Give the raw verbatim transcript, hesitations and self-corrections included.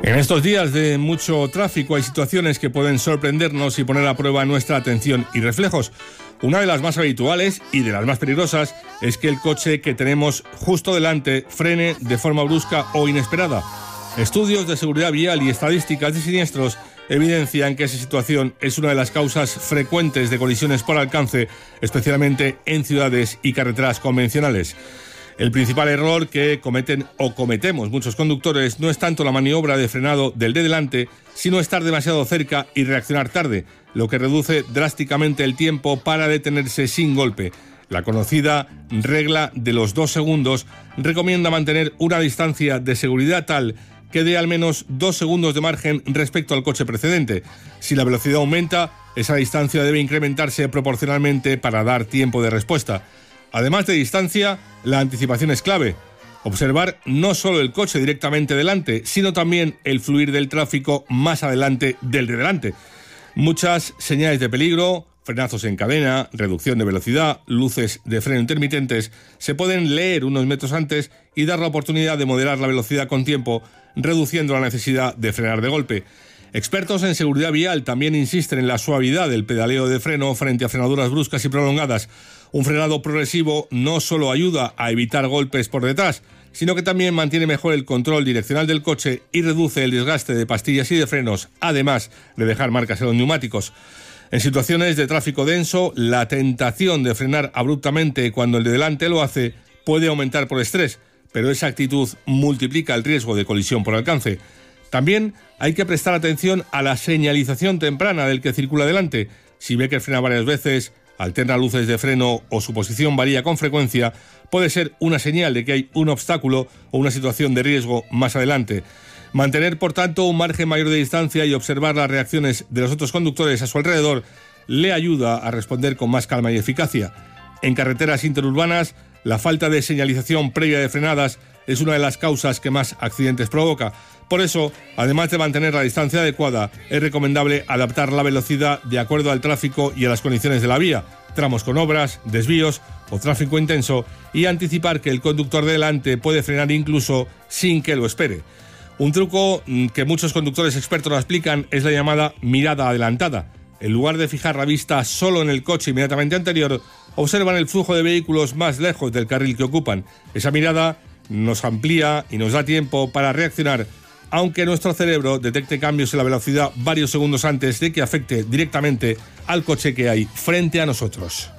En estos días de mucho tráfico hay situaciones que pueden sorprendernos y poner a prueba nuestra atención y reflejos. Una de las más habituales y de las más peligrosas es que el coche que tenemos justo delante frene de forma brusca o inesperada. Estudios de seguridad vial y estadísticas de siniestros evidencian que esa situación es una de las causas frecuentes de colisiones por alcance, especialmente en ciudades y carreteras convencionales. El principal error que cometen o cometemos muchos conductores no es tanto la maniobra de frenado del de delante, sino estar demasiado cerca y reaccionar tarde, lo que reduce drásticamente el tiempo para detenerse sin golpe. La conocida regla de los dos segundos recomienda mantener una distancia de seguridad tal que dé al menos dos segundos de margen respecto al coche precedente. Si la velocidad aumenta, esa distancia debe incrementarse proporcionalmente para dar tiempo de respuesta. Además de distancia, la anticipación es clave. Observar no solo el coche directamente delante, sino también el fluir del tráfico más adelante del de delante. Muchas señales de peligro, frenazos en cadena, reducción de velocidad, luces de freno intermitentes, se pueden leer unos metros antes y dar la oportunidad de moderar la velocidad con tiempo, reduciendo la necesidad de frenar de golpe. Expertos en seguridad vial también insisten en la suavidad del pedaleo de freno frente a frenaduras bruscas y prolongadas. Un frenado progresivo no solo ayuda a evitar golpes por detrás, sino que también mantiene mejor el control direccional del coche y reduce el desgaste de pastillas y de frenos, además de dejar marcas en los neumáticos. En situaciones de tráfico denso, la tentación de frenar abruptamente cuando el de delante lo hace puede aumentar por estrés, pero esa actitud multiplica el riesgo de colisión por alcance. También hay que prestar atención a la señalización temprana del que circula delante. Si ve que frena varias veces, alterna luces de freno o su posición varía con frecuencia, puede ser una señal de que hay un obstáculo o una situación de riesgo más adelante. Mantener, por tanto, un margen mayor de distancia y observar las reacciones de los otros conductores a su alrededor le ayuda a responder con más calma y eficacia. En carreteras interurbanas, la falta de señalización previa de frenadas es una de las causas que más accidentes provoca. Por eso, además de mantener la distancia adecuada, es recomendable adaptar la velocidad de acuerdo al tráfico y a las condiciones de la vía, tramos con obras, desvíos o tráfico intenso, y anticipar que el conductor de delante puede frenar incluso sin que lo espere. Un truco que muchos conductores expertos aplican es la llamada mirada adelantada. En lugar de fijar la vista solo en el coche inmediatamente anterior, observan el flujo de vehículos más lejos del carril que ocupan. Esa mirada nos amplía y nos da tiempo para reaccionar, aunque nuestro cerebro detecte cambios en la velocidad varios segundos antes de que afecte directamente al coche que hay frente a nosotros.